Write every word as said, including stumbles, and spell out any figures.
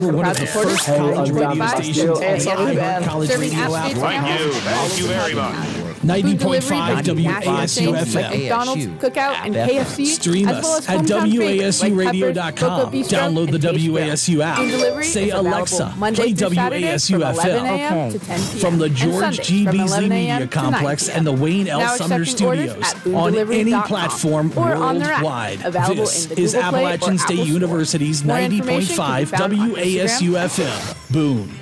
We're one of the first college radio stations on the iHeart College Serving Radio App app. State Thank you. Farm. Thank you very much. ninety Food point delivery five by W A national S U chains F like M. McDonald's, Cookout, and K F C. Stream as well us as at hometown W A favorites S U like radio dot Pepper's, Cocoa com. Bistro, Download the and Taste W A Grill. S U app. Food delivery Say, is available Alexa, Monday play through W A Saturday S U from F eleven M. a m to ten p m From the and George Sundays G. from Beasley eleven a m Media to nine Complex p m and the Wayne L. Now Sumner accepting orders Studios at boone on delivery any dot com platform or on their app, worldwide. available This in the is Google Play or Appalachian State Apple Store. University's More ninety point information can be five found on W A S U Instagram. F M. Boone.